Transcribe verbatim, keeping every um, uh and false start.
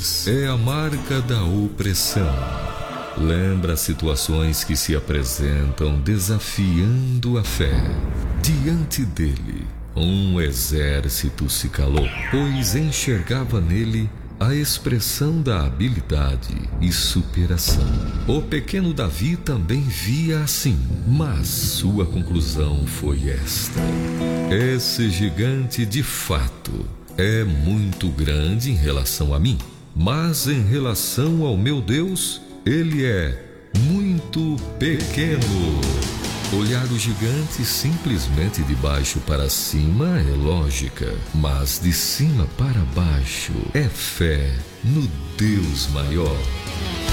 vezes é a marca da opressão. Lembra situações que se apresentam desafiando a fé. Diante dele, um exército se calou, pois enxergava nele a expressão da habilidade e superação. O pequeno Davi também via assim, mas sua conclusão foi esta: esse gigante de fato é muito grande em relação a mim, mas em relação ao meu Deus, ele é muito pequeno. Olhar o gigante simplesmente de baixo para cima é lógica, mas de cima para baixo é fé no Deus maior.